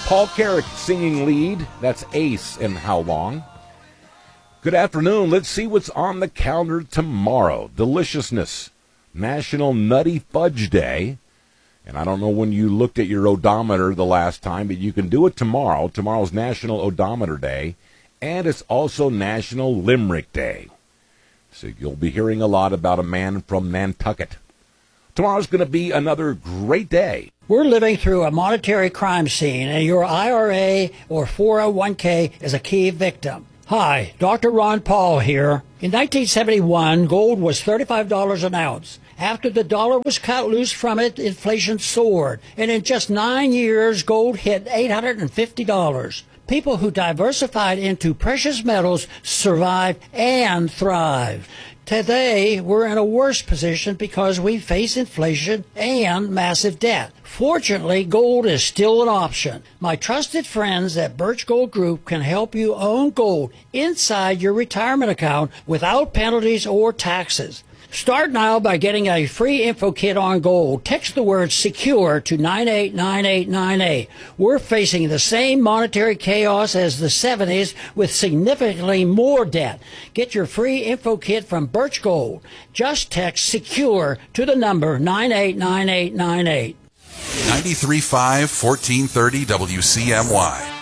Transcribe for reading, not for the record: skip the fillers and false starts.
Paul Carrick singing lead. That's Ace and How Long. Good afternoon. Let's see what's on the calendar tomorrow. Deliciousness. National Nutty Fudge Day. And I don't know when you looked at your odometer the last time, but you can do it tomorrow. Tomorrow's National Odometer Day. And it's also National Limerick Day. So you'll be hearing a lot about a man from Nantucket. Tomorrow's going to be another great day. We're living through a monetary crime scene, and your IRA or 401k is a key victim. Hi, Dr. Ron Paul here. In 1971, gold was $35 an ounce. After the dollar was cut loose from it, inflation soared, and in just 9 years, gold hit $850. People who diversified into precious metals survived and thrived. Today, we're in a worse position because we face inflation and massive debt. Fortunately, gold is still an option. My trusted friends at Birch Gold Group can help you own gold inside your retirement account without penalties or taxes. Start now by getting a free info kit on gold. Text the word SECURE to 989898. We're facing the same monetary chaos as the 70s with significantly more debt. Get your free info kit from Birch Gold. Just text SECURE to the number 989898. 93.5 1430 WCMY.